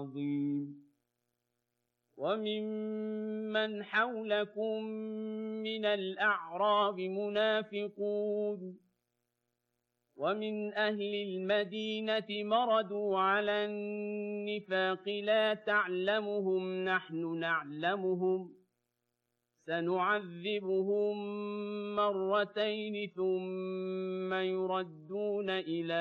عظيم وممن حولكم من الأعراب منافقون ومن أهل المدينة مردوا على النفاق لا تعلمهم نحن نعلمهم سنعذبهم مرتين ثم يردون إلى